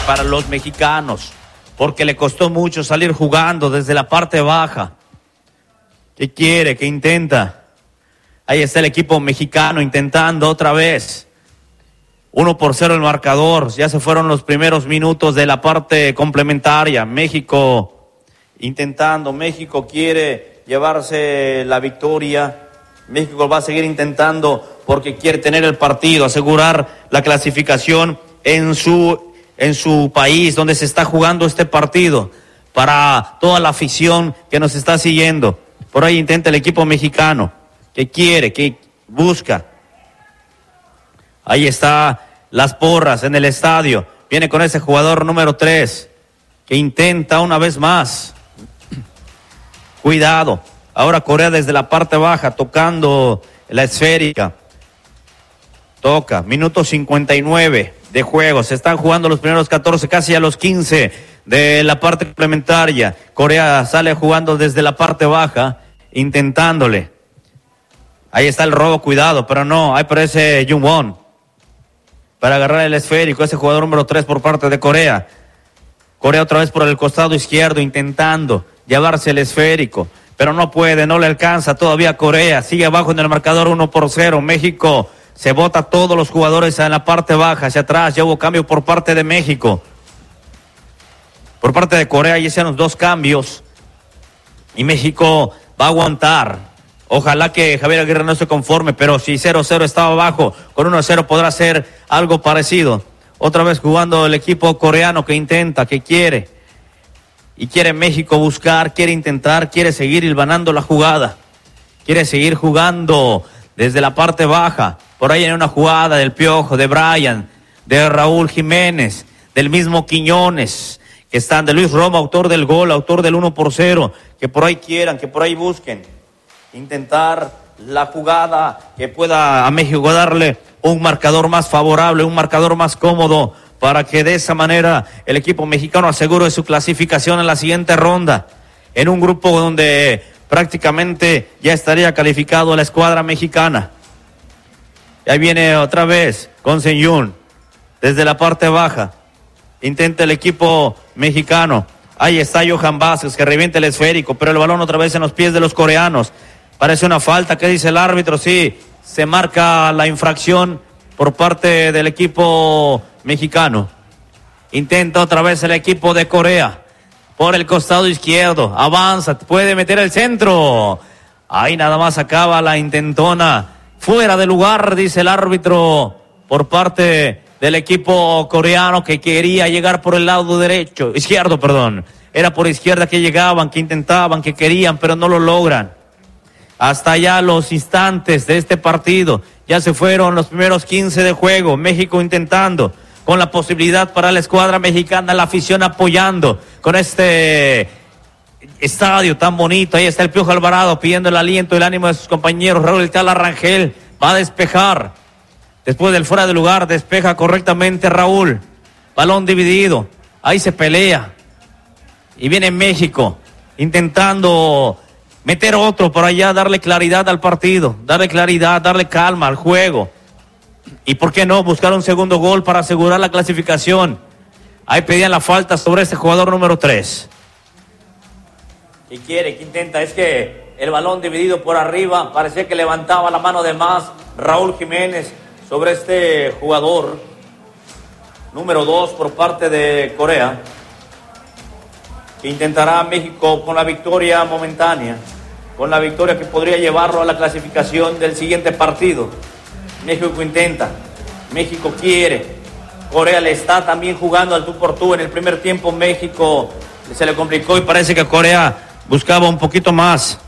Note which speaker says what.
Speaker 1: para los mexicanos, porque le costó mucho salir jugando desde la parte baja. ¿Qué quiere? ¿Qué intenta? Ahí está el equipo mexicano intentando otra vez. 1-0 el marcador. Ya se fueron los primeros minutos de la parte complementaria. México intentando. México quiere llevarse la victoria. México va a seguir intentando porque quiere tener el partido, asegurar la clasificación en su país donde se está jugando este partido. Para toda la afición que nos está siguiendo. Por ahí intenta el equipo mexicano. ¿Qué quiere? ¿Qué busca? Ahí está las porras en el estadio. Viene con ese jugador número 3 que intenta una vez más. Cuidado. Ahora Corea desde la parte baja tocando la esférica. Toca. Minuto 59 de juego. Se están jugando los primeros 14, casi a los 15 de la parte complementaria. Corea sale jugando desde la parte baja, intentándole. Ahí está el robo, cuidado, pero no, ahí aparece Jungwon para agarrar el esférico, ese jugador número 3 por parte de Corea. Corea otra vez por el costado izquierdo intentando llevarse el esférico, pero no puede, no le alcanza todavía Corea, sigue abajo en el marcador 1-0. México se bota todos los jugadores en la parte baja, hacia atrás, ya hubo cambio por parte de México. Por parte de Corea ya hicieron 2 cambios y México va a aguantar. Ojalá que Javier Aguirre no se conforme, pero si 0-0 estaba abajo, con 1-0 podrá ser algo parecido. Otra vez jugando el equipo coreano que intenta, que quiere. Y quiere México buscar, quiere intentar, quiere seguir hilvanando la jugada. Quiere seguir jugando desde la parte baja. Por ahí en una jugada del Piojo, de Brian, de Raúl Jiménez, del mismo Quiñones, que están de Luis Romo, autor del gol, autor del 1-0, que por ahí quieran, que por ahí busquen. Intentar la jugada que pueda a México darle un marcador más favorable, un marcador más cómodo, para que de esa manera el equipo mexicano asegure su clasificación en la siguiente ronda, en un grupo donde prácticamente ya estaría calificado la escuadra mexicana. Y ahí viene otra vez con Senyun, desde la parte baja, intenta el equipo mexicano. Ahí está Johan Vázquez que revienta el esférico, pero el balón otra vez en los pies de los coreanos. Parece una falta, ¿qué dice el árbitro? Sí, se marca la infracción por parte del equipo mexicano. Intenta otra vez el equipo de Corea por el costado izquierdo, avanza, puede meter el centro. Ahí nada más acaba la intentona, fuera de lugar, dice el árbitro, por parte del equipo coreano que quería llegar por el lado izquierdo. Era por izquierda que llegaban, que intentaban, que querían, pero no lo logran. Hasta allá los instantes de este partido, ya se fueron los primeros 15 de juego, México intentando, con la posibilidad para la escuadra mexicana, la afición apoyando, con este estadio tan bonito. Ahí está el Piojo Alvarado pidiendo el aliento, el ánimo de sus compañeros. Raúl El Tala Rangel va a despejar, después del fuera de lugar, despeja correctamente Raúl, balón dividido, ahí se pelea, y viene México, intentando meter otro por allá, darle claridad al partido, darle claridad, darle calma al juego. Y por qué no, buscar un segundo gol para asegurar la clasificación. Ahí pedían la falta sobre este jugador número 3. ¿Qué quiere? ¿Qué intenta? Es que el balón dividido por arriba, parecía que levantaba la mano de más Raúl Jiménez sobre este jugador número 2 por parte de Corea. Que intentará México con la victoria momentánea, con la victoria que podría llevarlo a la clasificación del siguiente partido. México intenta, México quiere, Corea le está también jugando al tú por tú. En el primer tiempo México se le complicó y parece que Corea buscaba un poquito más